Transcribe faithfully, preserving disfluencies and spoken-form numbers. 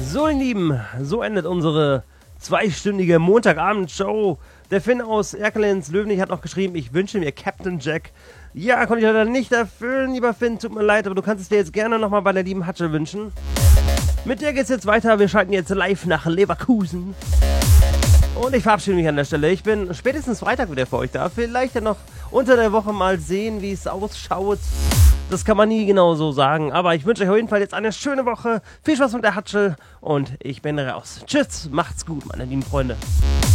So, ihr Lieben, so endet unsere zweistündige Montagabendshow. Der Finn aus Erkelenz Löwenich hat noch geschrieben, ich wünsche mir Captain Jack. Ja, konnte ich leider nicht erfüllen, lieber Finn, tut mir leid, aber du kannst es dir jetzt gerne nochmal bei der lieben Hatsche wünschen. Mit der geht's jetzt weiter, wir schalten jetzt live nach Leverkusen. Und ich verabschiede mich an der Stelle. Ich bin spätestens Freitag wieder für euch da. Vielleicht ja noch unter der Woche mal sehen, wie es ausschaut. Das kann man nie genau so sagen. Aber ich wünsche euch auf jeden Fall jetzt eine schöne Woche. Viel Spaß mit der Hatschel und ich bin raus. Tschüss, macht's gut, meine lieben Freunde.